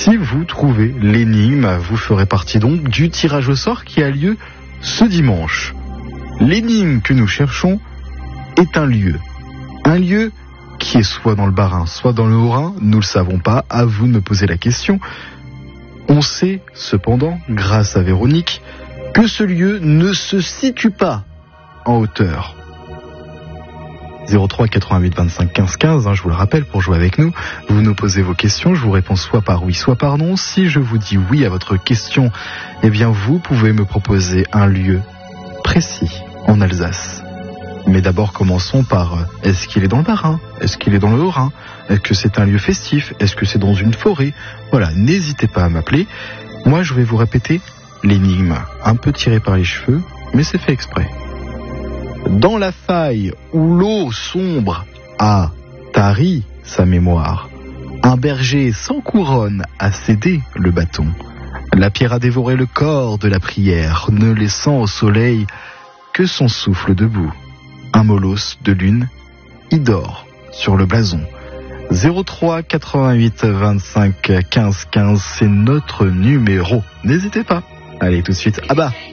Si vous trouvez l'énigme, vous ferez partie donc du tirage au sort qui a lieu ce dimanche. L'énigme que nous cherchons est un lieu qui est soit dans le Bas-Rhin, soit dans le Haut-Rhin, nous le savons pas, à vous de me poser la question. On sait cependant, grâce à Véronique, que ce lieu ne se situe pas en hauteur. 03 88 25 15 15, je vous le rappelle, pour jouer avec nous, vous nous posez vos questions, je vous réponds soit par oui, soit par non. Si je vous dis oui à votre question, eh bien vous pouvez me proposer un lieu précis en Alsace. Mais d'abord commençons par, est-ce qu'il est dans le Bas-Rhin? Est-ce qu'il est dans le Haut-Rhin? Est-ce que c'est un lieu festif? Est-ce que c'est dans une forêt? Voilà, n'hésitez pas à m'appeler. Moi je vais vous répéter l'énigme, un peu tiré par les cheveux, mais c'est fait exprès. Dans la faille où l'eau sombre a tari sa mémoire, un berger sans couronne a cédé le bâton. La pierre a dévoré le corps de la prière, ne laissant au soleil que son souffle debout. Un molosse de lune y dort sur le blason. 03 88 25 15 15, c'est notre numéro. N'hésitez pas. Allez, tout de suite, Abba.